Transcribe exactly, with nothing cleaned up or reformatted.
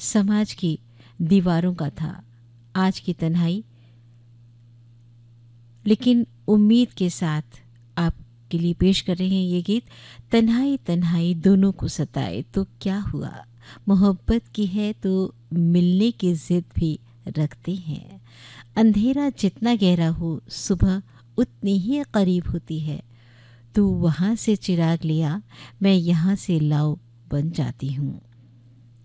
समाज की दीवारों का था। आज की तन्हाई, लेकिन उम्मीद के साथ आपके लिए पेश कर रहे हैं ये गीत। तन्हाई तन्हाई दोनों को सताए तो क्या हुआ, मोहब्बत की है तो मिलने की जिद भी रखते हैं। अंधेरा जितना गहरा हो सुबह उतनी ही करीब होती है। तू वहाँ से चिराग लिया, मैं यहाँ से लाओ बन जाती हूँ।